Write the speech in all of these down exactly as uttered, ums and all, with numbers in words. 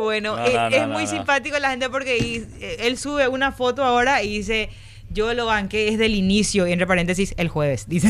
bueno. No, es no, no, es no, muy no. simpático la gente porque y- él sube una foto ahora y dice... Yo lo banqué desde el inicio, y entre paréntesis, el jueves, dice.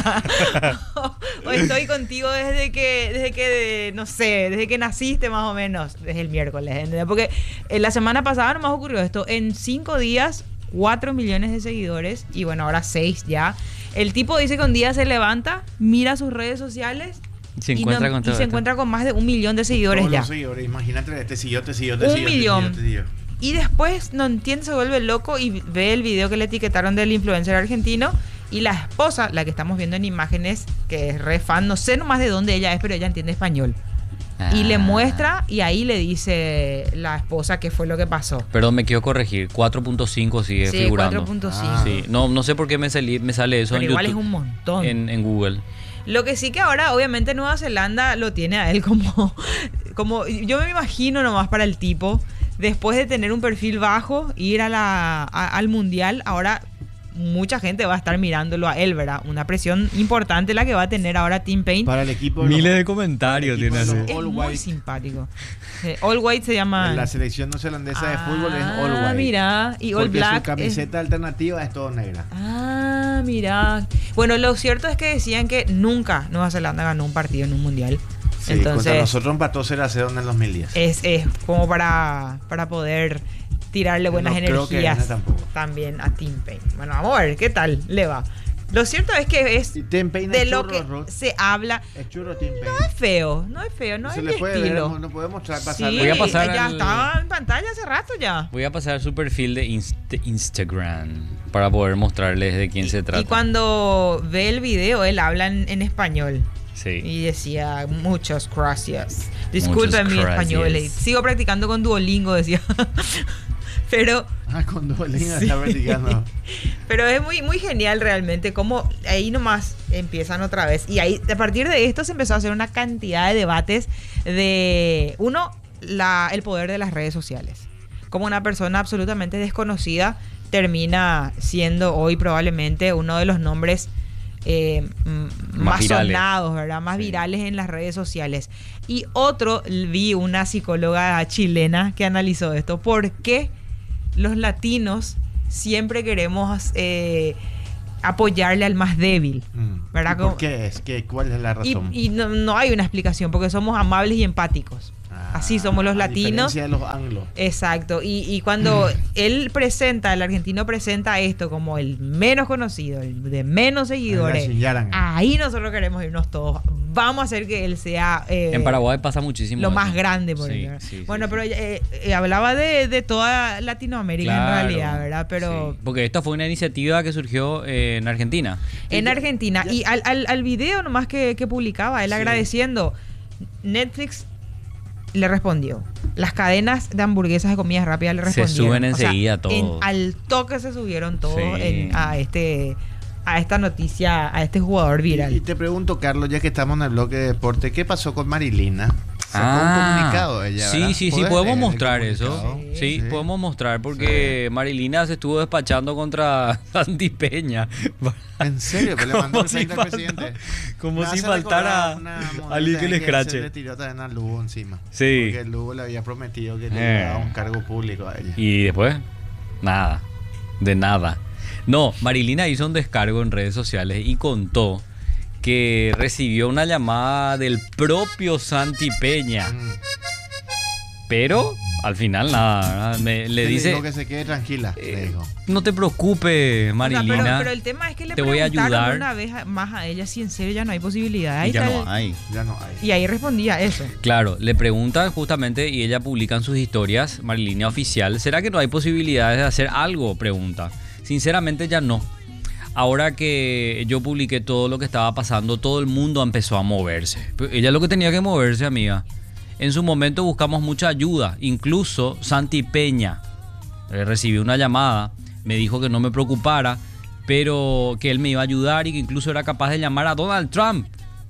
o, o estoy contigo desde que, desde que, de- no sé, desde que naciste más o menos, desde el miércoles, ¿entendés? Porque eh, la semana pasada nomás ocurrió esto, en cinco días, cuatro millones de seguidores, y bueno, ahora seis ya. El tipo dice que un día se levanta, mira sus redes sociales, Se y, encuentra no- con y todo se esto. encuentra con más de un millón de seguidores Todos ya. los seguidores, imagínate, te siguió, te siguió, te Un siguió, te millón. siguió, te siguió. Y después, no entiende, se vuelve loco y ve el video que le etiquetaron del influencer argentino. Y la esposa, la que estamos viendo en imágenes, que es re fan, no sé nomás de dónde ella es, pero ella entiende español. Y le Ah. muestra y ahí le dice la esposa qué fue lo que pasó. Perdón, me quiero corregir. cuatro punto cinco sigue Sí, figurando. cuatro punto cinco. Ah. Sí, no, no sé por qué me, salí- me sale eso Pero en igual es YouTube, un montón. en, en Google. Lo que sí que ahora, obviamente, Nueva Zelanda lo tiene a él como, como... Yo me imagino nomás para el tipo, después de tener un perfil bajo, ir a la, a- al Mundial, ahora mucha gente va a estar mirándolo a él, ¿verdad? Una presión importante la que va a tener ahora Tim Payne. Para el equipo de Miles los- de comentarios equipo tiene de así. los Es All muy White. simpático. Eh, All White se llama... La selección neozelandesa de fútbol es All Ah, White. mira. Y All Porque Black su camiseta alternativa es todo negra. Ah, mira. Bueno, lo cierto es que decían que nunca Nueva Zelanda ganó un partido en un mundial. Sí, Entonces, contra nosotros empató cero a cero en el dos mil diez. es, es como para, para poder tirarle buenas No creo que energías gane tampoco. también a Tim Payne. Bueno, vamos a ver qué tal le va. Lo cierto es que es Y Tim Payne de es lo churro, que Ruth. se habla. Es churro Tim Payne. No es feo, no es feo, no se es le mi puede ver, estilo. no, no puede mostrar, Sí, pasarle. Voy a pasar ya al- estaba en pantalla hace rato ya. Voy a pasar su perfil de Inst- Instagram para poder mostrarles de quién Y- se trata. Y cuando ve el video, él habla en, en español. Sí. Y decía, muchas gracias. Disculpen Muchas mi gracias. español. y Sigo practicando con Duolingo, decía. Pero, Ah, con Duolingo Sí. está practicando. pero es muy, muy genial realmente cómo ahí nomás empiezan otra vez. Y ahí, a partir de esto se empezó a hacer una cantidad de debates de, uno, la, el poder de las redes sociales. Como una persona absolutamente desconocida termina siendo hoy probablemente uno de los nombres eh, m- Más más, virales. sonados, ¿verdad? Más Sí. virales en las redes sociales. Y otro, vi una psicóloga chilena que analizó esto. ¿Por qué los latinos siempre queremos eh, apoyarle al más débil? Mm. ¿Verdad? ¿Y ¿Por Como- qué es? ¿Qué, ¿Cuál es la Y, razón? y no, no hay una explicación, porque somos amables y empáticos. Ah, Así somos los a latinos. diferencia de los anglos. Exacto. Y, y cuando él presenta, el argentino presenta esto como el menos conocido, el de menos seguidores, La Xinjiang. ahí nosotros queremos irnos todos. Vamos a hacer que él sea eh, En Paraguay pasa muchísimo. lo eso. más grande, por Sí, ejemplo. sí, sí, bueno, sí. pero eh, eh, hablaba de, de toda Latinoamérica Claro, en realidad, ¿verdad? Pero sí. Porque esta fue una iniciativa que surgió eh, en Argentina. en Ya- Argentina. ya- Y al, al, al video nomás que, que publicaba, él Sí. agradeciendo, Netflix le respondió. Las cadenas de hamburguesas de comida rápida le Se respondieron. suben O sea, enseguida en- todos. al toque se subieron todos Sí. en- a este a esta noticia, a este jugador viral. Y, y te pregunto, Carlos, ya que estamos en el bloque de deporte, ¿qué pasó con Marilina? Sacó Ah, un comunicado ella, sí, ¿verdad? sí, sí, ¿Podés podemos leer el mostrar eso. comunicado? Sí, Sí. podemos mostrar porque Marilina se estuvo despachando contra Santi Peña. ¿En serio? ¿Que le mandó Como el si frente al falta- presidente? como Me si hace faltara recordar una modelo alguien que le Se escrache. le tiró también a Lugo encima. Sí. Porque Lugo le había prometido que le Eh. iba a dar un cargo público a ella. Y después, nada, de nada. No, Marilina hizo un descargo en redes sociales y contó que recibió una llamada del propio Santi Peña. Mm. Pero al final nada, ¿verdad? Me- le Él dice, dijo que se quede tranquila, le eh, dijo. no te preocupes, O sea, Marilina. pero, pero el tema es que le te voy a preguntaron ayudar. una vez a- más a ella si en serio ya no hay posibilidad. Ahí Y ya está no el- hay. Ya no hay. Y ahí respondía eso. Claro, le preguntan justamente y ella publica en sus historias, Marilina Oficial, ¿será que no hay posibilidades de hacer algo? Pregunta. Sinceramente ya no. Ahora que yo publiqué todo lo que estaba pasando, todo el mundo empezó a moverse. Pero ella lo que tenía que moverse, amiga. En su momento buscamos mucha ayuda, incluso Santi Peña. Eh, recibí una llamada, me dijo que no me preocupara, pero que él me iba a ayudar y que incluso era capaz de llamar a Donald Trump.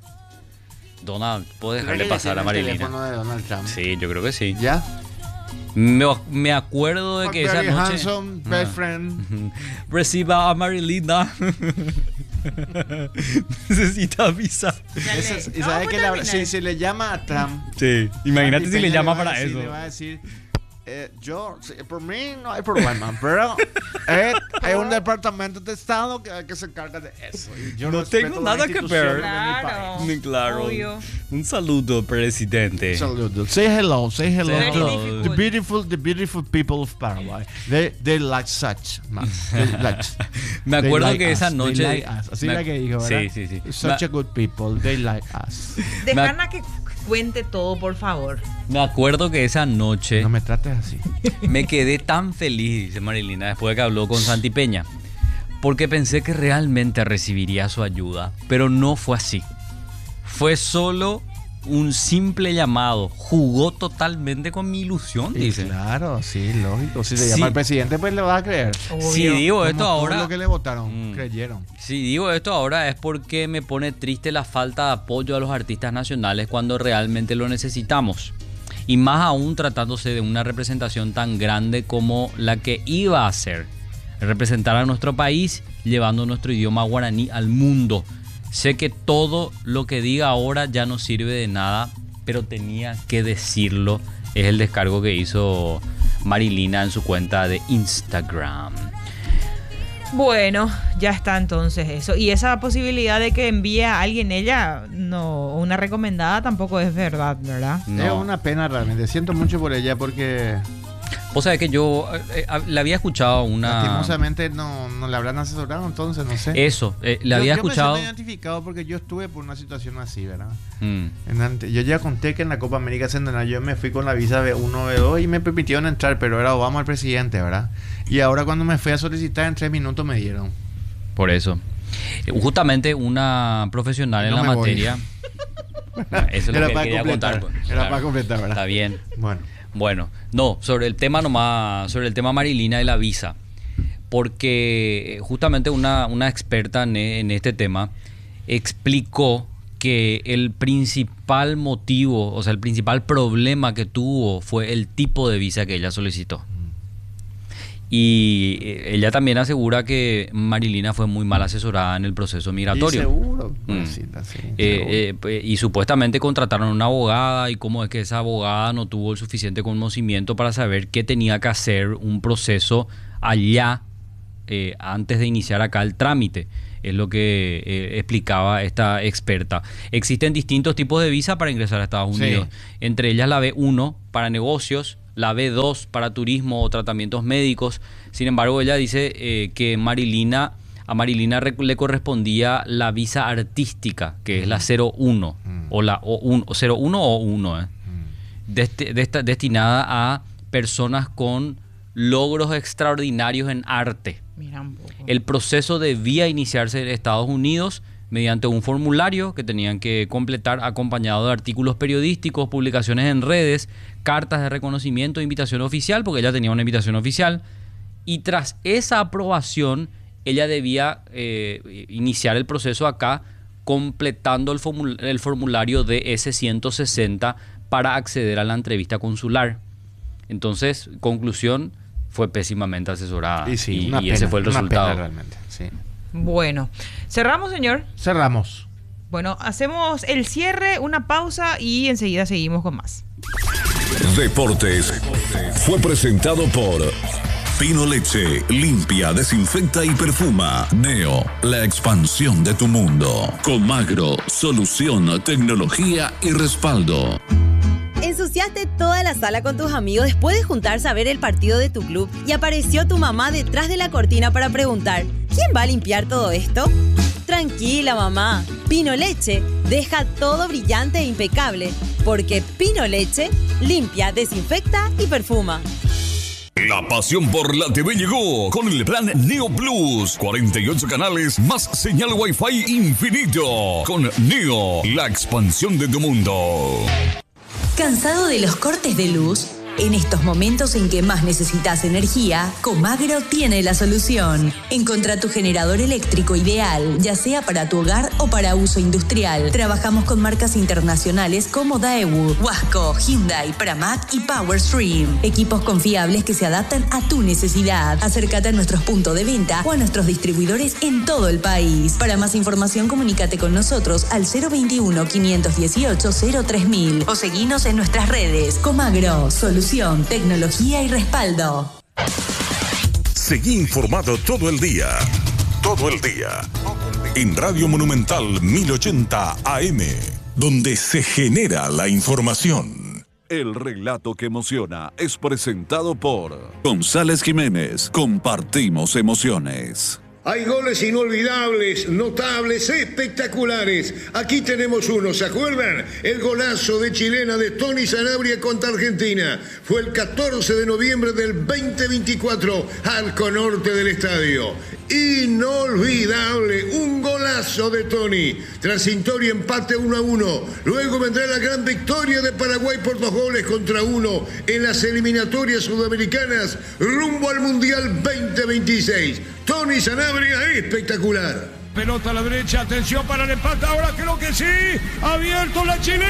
Donald, ¿puedes dejarle Ella pasar tiene a el Marilina? teléfono de Donald Trump. Sí, yo creo que sí. ¿Ya? Me, me acuerdo de que esa Very noche handsome, best Ah. friend. reciba a Marilina. Necesita visa. Ese es- y No, sabe pues que le- terminar. si, si le llama a Trump. Sí, imagínate Santi si le Peña llama va a para decir- eso. Le va a decir, eh, yo, sí, por mí no hay problema, pero eh, hay un departamento de Estado que, que se encarga de eso. Y yo No respeto tengo las nada que instituciones ver. de mi Claro. país. Sí, claro. Obvio. Un saludo, presidente. Saludos. Say hello. Say hello Say to hello. the beautiful, the beautiful people of Paraguay. They, they like such. Man. They like, Me they acuerdo like que us. esa They noche. like us. Así me- la que dijo, Sí, ¿verdad? sí, sí. Such Me- a good people. They like us. Dejan a que cuente todo, por favor. Me acuerdo que esa noche No me trates así. me quedé tan feliz, dice Marilina, después de que habló con Santi Peña, porque pensé que realmente recibiría su ayuda, pero no fue así. Fue solo un simple llamado. Jugó totalmente con mi ilusión, Y dice. claro, sí, lógico. Si se Sí. llama al presidente, pues le vas a creer. Si Obvio. digo Como esto todo ahora, lo que le votaron, Mm. creyeron. si digo esto ahora es porque me pone triste la falta de apoyo a los artistas nacionales cuando realmente lo necesitamos. Y más aún tratándose de una representación tan grande como la que iba a ser. Representar a nuestro país llevando nuestro idioma guaraní al mundo. Sé que todo lo que diga ahora ya no sirve de nada, pero tenía que decirlo. Es el descargo que hizo Marilina en su cuenta de Instagram. Bueno, ya está entonces eso. Y esa posibilidad de que envíe a alguien ella, no, una recomendada tampoco es verdad, ¿verdad? Es No. una pena realmente. Siento mucho por ella porque Vos sabés que yo eh, eh, la había escuchado una... lastimosamente no, no le habrán asesorado, entonces no sé. Eso, eh, la Yo- había yo escuchado... me siento identificado porque yo estuve por una situación así, ¿verdad? Mm. En ante- yo ya conté que en la Copa América Centenario yo me fui con la visa B uno, B dos y me permitieron entrar, pero era Obama el presidente, ¿verdad? Y ahora cuando me fui a solicitar en tres minutos me dieron. Por eso. Eh, Justamente una profesional en No la me voy. materia... Eso es lo Era que para quería completar, contar. pues. era Claro. para completar, ¿verdad? Está bien. Bueno, Bueno, no, sobre el tema nomás, sobre el tema Marilina y la visa, porque justamente una, una experta en, en este tema explicó que el principal motivo, o sea, el principal problema que tuvo fue el tipo de visa que ella solicitó. Y eh, ella también asegura que Marilina fue muy mal asesorada en el proceso y migratorio. seguro, Mm. pobrecita, sí, seguro. Eh, eh, pues, y supuestamente contrataron a una abogada y cómo es que esa abogada no tuvo el suficiente conocimiento para saber qué tenía que hacer un proceso allá eh, antes de iniciar acá el trámite. Es lo que eh, explicaba esta experta. Existen distintos tipos de visa para ingresar a Estados Sí. Unidos. Entre ellas la B uno para negocios, la B dos para turismo o tratamientos médicos. Sin embargo, ella dice eh, que Marilina... A Marilina re- le correspondía la visa artística, que es la cero uno, Mm. o la O uno, cero uno o uno, eh, Mm. desti- de esta- destinada a personas con logros extraordinarios en arte. Mira un poco. El proceso debía iniciarse en Estados Unidos mediante un formulario que tenían que completar acompañado de artículos periodísticos, publicaciones en redes, cartas de reconocimiento, invitación oficial, porque ella tenía una invitación oficial, y tras esa aprobación ella debía eh, iniciar el proceso acá completando el, formul- el formulario de ese ciento sesenta para acceder a la entrevista consular. Entonces, conclusión, fue pésimamente asesorada. Y sí, y, una y pena, ese fue el una resultado. pena realmente, sí. Bueno, cerramos, señor. Cerramos. Bueno, hacemos el cierre, una pausa y enseguida seguimos con más. Deportes fue presentado por Pino Leche, limpia, desinfecta y perfuma. Neo, la expansión de tu mundo. Comagro, solución, tecnología y respaldo. Ensuciaste toda la sala con tus amigos después de juntarse a ver el partido de tu club y apareció tu mamá detrás de la cortina para preguntar, ¿quién va a limpiar todo esto? Tranquila, mamá. Pino Leche deja todo brillante e impecable, porque Pino Leche limpia, desinfecta y perfuma. La pasión por la T V llegó con el plan Neo Plus. cuarenta y ocho canales más señal Wi-Fi infinito. Con Neo, la expansión de tu mundo. ¿Cansado de los cortes de luz? En estos momentos en que más necesitas energía, Comagro tiene la solución. Encontrá tu generador eléctrico ideal, ya sea para tu hogar o para uso industrial. Trabajamos con marcas internacionales como Daewoo, Wasco, Hyundai, Pramac y Powerstream. Equipos confiables que se adaptan a tu necesidad. Acércate a nuestros puntos de venta o a nuestros distribuidores en todo el país. Para más información, comunícate con nosotros al cero veintiuno, quinientos dieciocho, cero tres mil o seguinos en nuestras redes. Comagro, solución, tecnología y respaldo. Seguí informado todo el día. Todo el día. En Radio Monumental mil ochenta A M, donde se genera la información. El relato que emociona es presentado por González Jiménez. Compartimos emociones. Hay goles inolvidables, notables, espectaculares. Aquí tenemos uno, ¿se acuerdan? El golazo de chilena de Tony Sanabria contra Argentina. Fue el catorce de noviembre del veinte veinticuatro, arco norte del estadio. Inolvidable, un golazo de Tony. Transitorio y empate uno a uno. Luego vendrá la gran victoria de Paraguay por dos goles contra uno en las eliminatorias sudamericanas rumbo al Mundial veinte veintiséis. Tony Sanabria, espectacular. Pelota a la derecha, atención para el empate, ahora creo que sí. Abierto la chilena.